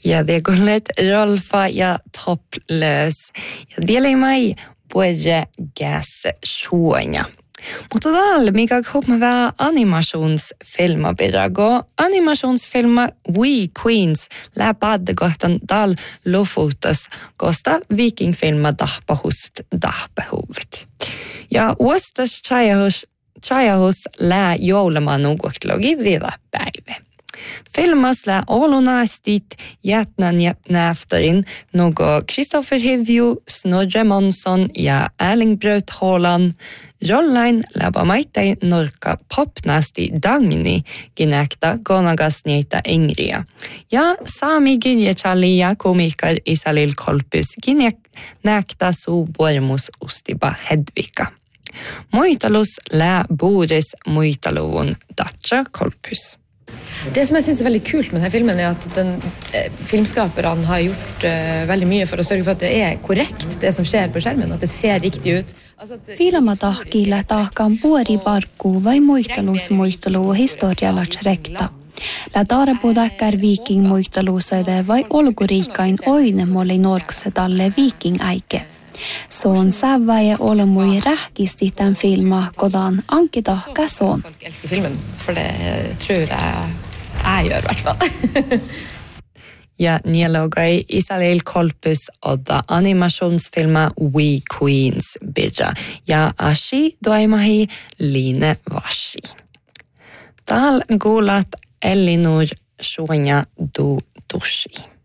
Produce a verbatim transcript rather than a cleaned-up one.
Ja, det går lätt Rolfa, ja, topplös. Jag delar mig både gas sjånja. Motodal, mikä kopma animationsfilma bidrago. Animationsfilma We Queens läpad kohtan dal lofutas kosta vikingfilma dahpahust dahbehuvet. Ja uostas chajahus chajahus lä joulumanu kohtlogi vida päivä. Filmas lä olunastit jätnan näftarin någo Kristoffer Hivju, Snorre Månsson ja Erling Braut Haaland. Rollain läpä maittain norka popnasti Dagni ginäkta gonagasneita Ingria. Ja Sami Ginjechalli ja komikar Isalil Kolpus ginäkta suu bormus ustiba Hedvika. Muitalus lä Boris muitaluvun Dacha Kolpus. Det som jag syns är väldigt kul med den här filmen är att den eh, filmskaparen har gjort eh, väldigt mycket för att sörja för att det är korrekt det som sker på skärmen, att det ser riktigt ut. Alltså Filmatahkilla tahkan puori parkkuu vai muistelus muistelu historialla rekta. La tarpudakkar viking muistelusoide vai olguriikkain oinemoli norksetalle viking äike. Så on säväje olemui rähkisti tämän filma kodan ankita käson. Folk älskar filmen, för det tror jag jag gör i hvert fall. Ja nialogai Isalil Kolpus odda animationsfilma We Queens bidra. Ja ashi doimahi Line Vashi. Tal gulat Elinor Shonja du Dushi.